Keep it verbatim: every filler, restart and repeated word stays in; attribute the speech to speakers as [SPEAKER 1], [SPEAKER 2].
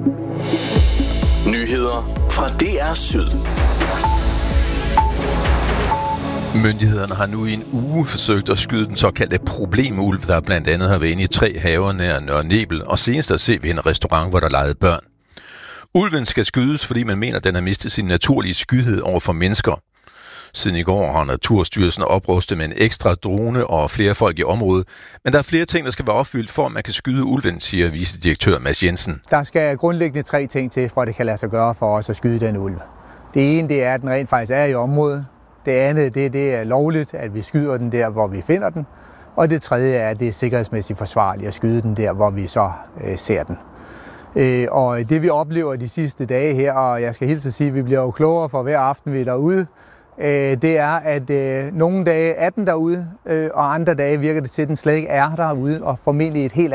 [SPEAKER 1] Nyheder fra D R Syd.
[SPEAKER 2] Myndighederne har nu i en uge forsøgt at skyde den såkaldte problemulv, der blandt andet har været inde i tre haver nær Nørre Nebel, og senest at se ved en restaurant, hvor der legede børn. Ulven skal skydes, fordi man mener, at den har mistet sin naturlige skyhed over for mennesker. Siden i går har Naturstyrelsen oprustet med en ekstra drone og flere folk i området. Men der er flere ting, der skal være opfyldt, for at man kan skyde ulven, siger vicedirektør Mads Jensen.
[SPEAKER 3] Der skal grundlæggende tre ting til, for at det kan lade sig gøre for os at skyde den ulv. Det ene det er, at den rent faktisk er i området. Det andet det, det er lovligt, at vi skyder den der, hvor vi finder den. Og det tredje er, at det er sikkerhedsmæssigt forsvarligt at skyde den der, hvor vi så øh, ser den. Øh, og det vi oplever de sidste dage her, og jeg skal hilse at sige, at vi bliver jo klogere for hver aften, vi er derude, øh, det er, at øh, nogle dage er den derude, øh, og andre dage virker det til, at den slet ikke er derude, og formentlig et helt